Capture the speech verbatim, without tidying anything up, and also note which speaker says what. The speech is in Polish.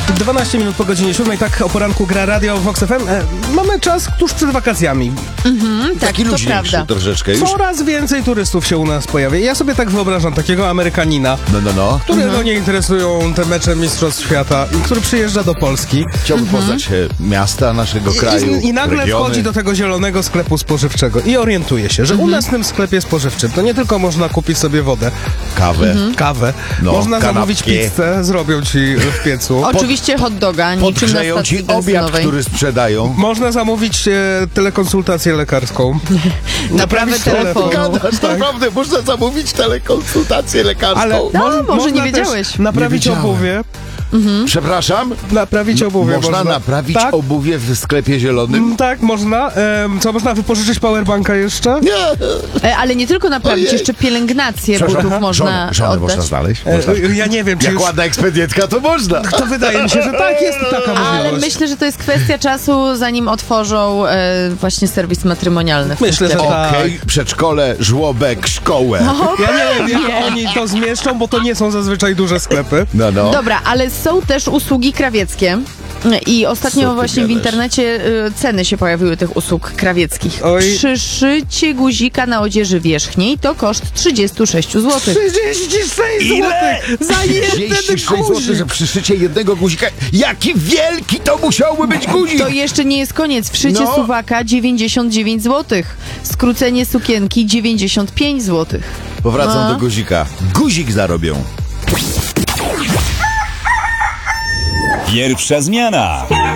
Speaker 1: dwanaście minut po godzinie siódmej, tak o poranku gra radio Vox F M. E, mamy czas tuż przed wakacjami.
Speaker 2: Mhm, tak,
Speaker 3: Taki
Speaker 2: to
Speaker 3: luźniejszy
Speaker 2: prawda.
Speaker 3: troszeczkę już.
Speaker 1: Coraz więcej turystów się u nas pojawia. Ja sobie tak wyobrażam takiego Amerykanina,
Speaker 3: No, no, no.
Speaker 1: który
Speaker 2: Mhm.
Speaker 1: no, nie interesują te mecze Mistrzostw Świata i który przyjeżdża do Polski
Speaker 3: Chciałbym
Speaker 2: Mhm.
Speaker 3: poznać e, miasta naszego kraju,
Speaker 1: i, i nagle
Speaker 3: regiony.
Speaker 1: wchodzi do tego zielonego sklepu spożywczego i orientuje się, że
Speaker 2: Mhm.
Speaker 1: u nas w tym sklepie spożywczym to nie tylko można kupić sobie wodę,
Speaker 3: Kawę.
Speaker 2: Mhm.
Speaker 1: kawę,
Speaker 3: No,
Speaker 1: można zamówić
Speaker 3: kanapki.
Speaker 1: pizzę, zrobią ci w piecu.
Speaker 2: Oczywiście hot doga, niczym na
Speaker 3: Podgrzeją
Speaker 2: stacji
Speaker 3: ci obiad,
Speaker 2: benzynowej.
Speaker 3: który sprzedają.
Speaker 1: Można zamówić e, telekonsultację lekarską.
Speaker 2: Naprawę telefonu.
Speaker 3: Gadasz,
Speaker 1: Tak.
Speaker 3: naprawdę, można zamówić telekonsultację lekarską.
Speaker 1: Ale
Speaker 2: No,
Speaker 1: mo-
Speaker 2: może
Speaker 1: można
Speaker 2: nie
Speaker 1: też
Speaker 2: wiedziałeś.
Speaker 1: Naprawić
Speaker 3: Nie wiedziałem.
Speaker 1: obuwie.
Speaker 3: Przepraszam?
Speaker 1: Naprawić obuwie
Speaker 3: Można,
Speaker 1: można.
Speaker 3: naprawić
Speaker 1: tak,
Speaker 3: obuwie w sklepie zielonym?
Speaker 1: mm, tak, można. Em, co, można wypożyczyć powerbanka jeszcze?
Speaker 3: Nie.
Speaker 2: E, Ale nie tylko naprawić,
Speaker 3: Ojej.
Speaker 2: jeszcze pielęgnację butów
Speaker 3: Przepraszam,
Speaker 2: można
Speaker 3: żonę, żonę
Speaker 2: oddać.
Speaker 3: można znaleźć?
Speaker 1: E,
Speaker 3: Można.
Speaker 1: ja nie wiem, czy
Speaker 3: Jak
Speaker 1: już...
Speaker 3: ładna ekspedientka, to można.
Speaker 1: To wydaje mi się, że tak, jest taka
Speaker 2: Ale
Speaker 1: możliwość.
Speaker 2: myślę, że to jest kwestia czasu, zanim otworzą e, właśnie serwis matrymonialny. w tym
Speaker 1: Myślę, że
Speaker 2: sklepie.
Speaker 1: tak.
Speaker 3: Okej, przedszkole, żłobek, szkołę.
Speaker 1: Ja nie wiem, jak
Speaker 2: Nie.
Speaker 1: oni to zmieszczą, bo to nie są zazwyczaj duże sklepy.
Speaker 3: No, no.
Speaker 2: Dobra, ale są też usługi krawieckie. I ostatnio
Speaker 3: Co ty
Speaker 2: właśnie w
Speaker 3: gadasz?
Speaker 2: internecie y, ceny się pojawiły tych usług krawieckich.
Speaker 1: Oj.
Speaker 2: Przyszycie guzika na odzieży wierzchniej to koszt trzydzieści sześć złotych.
Speaker 1: trzydzieści sześć
Speaker 3: Ile?
Speaker 1: złotych za jeden
Speaker 3: trzydzieści sześć złotych za
Speaker 1: guzik.
Speaker 3: przyszycie jednego guzika. Jaki wielki to musiałby być guzik!
Speaker 2: To jeszcze nie jest koniec. Wszycie
Speaker 3: No.
Speaker 2: suwaka dziewięćdziesiąt dziewięć złotych. Skrócenie sukienki dziewięćdziesiąt pięć złotych.
Speaker 3: Powracam
Speaker 2: No.
Speaker 3: do guzika. Guzik zarobią.
Speaker 4: Pierwsza zmiana.